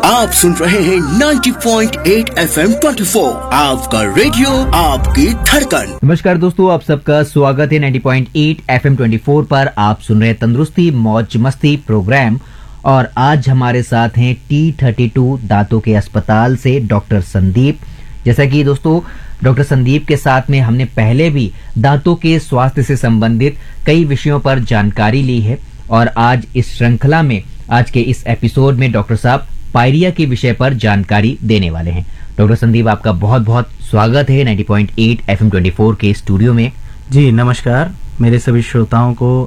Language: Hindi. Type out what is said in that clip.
आप सुन रहे हैं 90.8 FM 24 आपका रेडियो आपकी धड़कन। नमस्कार दोस्तों, आप सबका स्वागत है 90.8 FM 24 पर। आप सुन रहे हैं तंदुरुस्ती मौज मस्ती प्रोग्राम और आज हमारे साथ हैं T32 दांतों के अस्पताल से डॉक्टर संदीप। जैसा कि दोस्तों डॉक्टर संदीप के साथ में हमने पहले भी दांतों के स्वास्थ्य से संबंधित कई विषयों पर जानकारी ली है और आज इस श्रृंखला में आज के इस एपिसोड में डॉक्टर साहब पायरिया के विषय पर जानकारी देने वाले हैं। डॉक्टर संदीप, आपका बहुत बहुत स्वागत है 90.8 FM 24 के स्टूडियो में। जी नमस्कार, मेरे सभी श्रोताओं को